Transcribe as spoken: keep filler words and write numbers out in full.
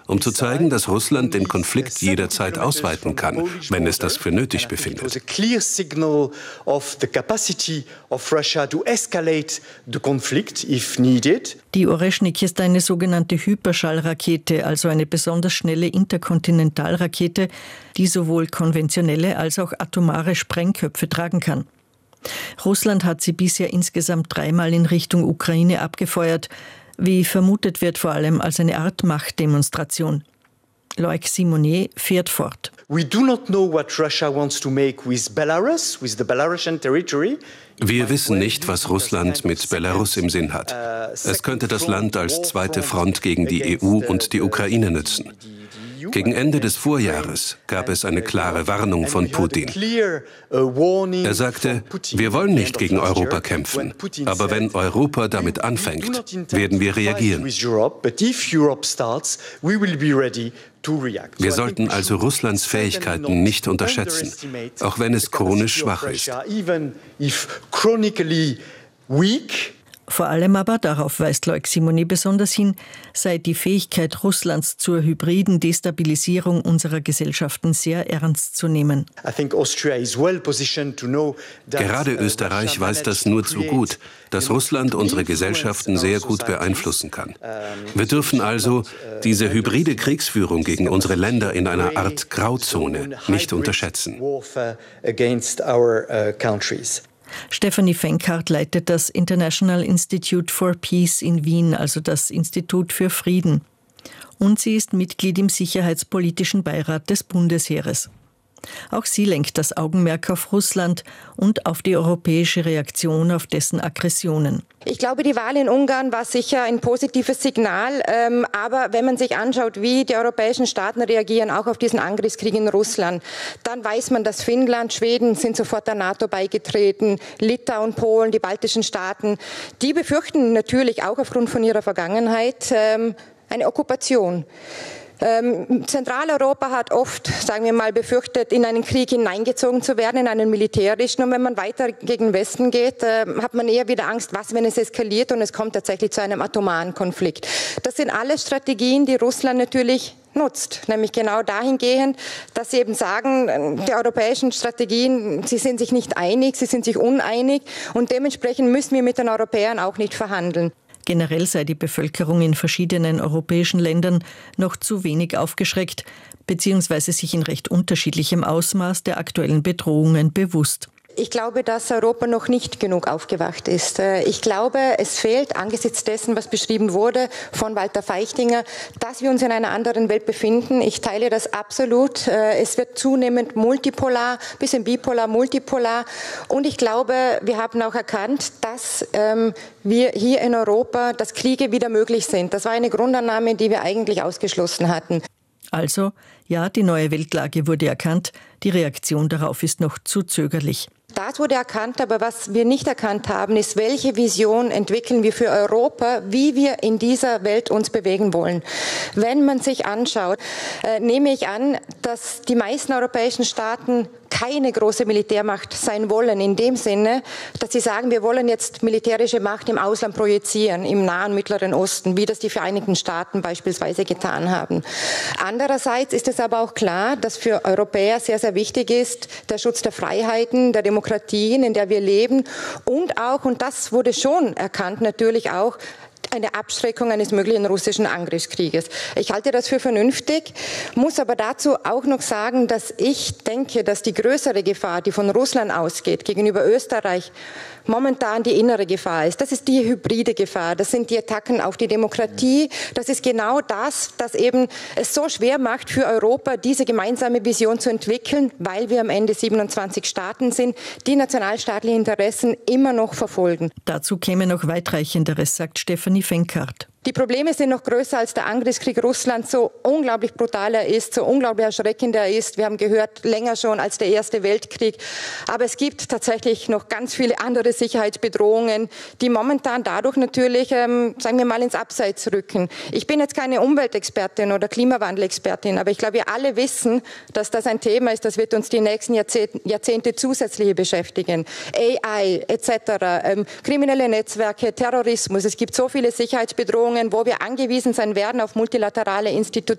um zu zeigen, dass Russland den Konflikt jederzeit ausweiten kann, wenn es das für nötig befindet. Die Oreschnik ist eine sogenannte Hyperschallrakete, also eine besonders schnelle Interkontinentalrakete, die sowohl konventionelle als auch atomare Sprengköpfe tragen kann. Russland hat sie bisher insgesamt dreimal in Richtung Ukraine abgefeuert, wie vermutet wird, vor allem als eine Art Machtdemonstration. Loic Simonet fährt fort. We do not know what Russia wants to make with Belarus, with the Belarusian territory. Wir wissen nicht, was Russland mit Belarus im Sinn hat. Es könnte das Land als zweite Front gegen die E U und die Ukraine nützen. Gegen Ende des Vorjahres gab es eine klare Warnung von Putin. Er sagte, wir wollen nicht gegen Europa kämpfen, aber wenn Europa damit anfängt, werden wir reagieren. Wir sollten also Russlands Fähigkeiten nicht unterschätzen, auch wenn es chronisch schwach ist. Vor allem aber, darauf weist Loic Simonet besonders hin, sei die Fähigkeit Russlands zur hybriden Destabilisierung unserer Gesellschaften sehr ernst zu nehmen. Gerade Österreich weiß das nur zu gut, dass Russland unsere Gesellschaften sehr gut beeinflussen kann. Wir dürfen also diese hybride Kriegsführung gegen unsere Länder in einer Art Grauzone nicht unterschätzen. Stefanie Fenkart leitet das International Institute for Peace in Wien, also das Institut für Frieden. Und sie ist Mitglied im Sicherheitspolitischen Beirat des Bundesheeres. Auch sie lenkt das Augenmerk auf Russland und auf die europäische Reaktion auf dessen Aggressionen. Ich glaube, die Wahl in Ungarn war sicher ein positives Signal. Ähm, aber wenn man sich anschaut, wie die europäischen Staaten reagieren, auch auf diesen Angriffskrieg in Russland, dann weiß man, dass Finnland, Schweden sind sofort der NATO beigetreten, Litauen, Polen, die baltischen Staaten. Die befürchten natürlich auch aufgrund von ihrer Vergangenheit ähm, eine Okkupation. Ähm, Zentraleuropa hat oft, sagen wir mal, befürchtet, in einen Krieg hineingezogen zu werden, in einen militärischen. Und wenn man weiter gegen Westen geht, äh, hat man eher wieder Angst, was, wenn es eskaliert und es kommt tatsächlich zu einem atomaren Konflikt. Das sind alles Strategien, die Russland natürlich nutzt, nämlich genau dahingehend, dass sie eben sagen, die europäischen Strategien, sie sind sich nicht einig, sie sind sich uneinig und dementsprechend müssen wir mit den Europäern auch nicht verhandeln. Generell sei die Bevölkerung in verschiedenen europäischen Ländern noch zu wenig aufgeschreckt bzw. sich in recht unterschiedlichem Ausmaß der aktuellen Bedrohungen bewusst. Ich glaube, dass Europa noch nicht genug aufgewacht ist. Ich glaube, es fehlt angesichts dessen, was beschrieben wurde von Walter Feichtinger, dass wir uns in einer anderen Welt befinden. Ich teile das absolut. Es wird zunehmend multipolar, bisschen bipolar, multipolar. Und ich glaube, wir haben auch erkannt, dass ähm, wir hier in Europa, dass Kriege wieder möglich sind. Das war eine Grundannahme, die wir eigentlich ausgeschlossen hatten. Also, ja, die neue Weltlage wurde erkannt. Die Reaktion darauf ist noch zu zögerlich. Das wurde erkannt, aber was wir nicht erkannt haben, ist, welche Vision entwickeln wir für Europa, wie wir in dieser Welt uns bewegen wollen. Wenn man sich anschaut, äh, nehme ich an, dass die meisten europäischen Staaten keine große Militärmacht sein wollen, in dem Sinne, dass sie sagen, wir wollen jetzt militärische Macht im Ausland projizieren, im Nahen Mittleren Osten, wie das die Vereinigten Staaten beispielsweise getan haben. Andererseits ist es aber auch klar, dass für Europäer sehr, sehr wichtig ist, der Schutz der Freiheiten, der Demokratien, in der wir leben und auch, und das wurde schon erkannt, natürlich auch, eine Abschreckung eines möglichen russischen Angriffskrieges. Ich halte das für vernünftig, muss aber dazu auch noch sagen, dass ich denke, dass die größere Gefahr, die von Russland ausgeht, gegenüber Österreich, momentan die innere Gefahr ist. Das ist die hybride Gefahr. Das sind die Attacken auf die Demokratie. Das ist genau das, das eben es so schwer macht für Europa, diese gemeinsame Vision zu entwickeln, weil wir am Ende siebenundzwanzig Staaten sind, die nationalstaatliche Interessen immer noch verfolgen. Dazu käme noch weitreichenderes, sagt Stefanie Fenkart. Die Probleme sind noch größer, als der Angriffskrieg Russlands so unglaublich brutal er ist, so unglaublich erschreckend er ist. Wir haben gehört, länger schon als der Erste Weltkrieg. Aber es gibt tatsächlich noch ganz viele andere Sicherheitsbedrohungen, die momentan dadurch natürlich, ähm, sagen wir mal, ins Abseits rücken. Ich bin jetzt keine Umweltexpertin oder Klimawandelexpertin, aber ich glaube, wir alle wissen, dass das ein Thema ist, das wird uns die nächsten Jahrzehnte, Jahrzehnte zusätzlich beschäftigen. A I et cetera, ähm, kriminelle Netzwerke, Terrorismus. Es gibt so viele Sicherheitsbedrohungen, wo wir angewiesen sein werden auf multilaterale Institutionen.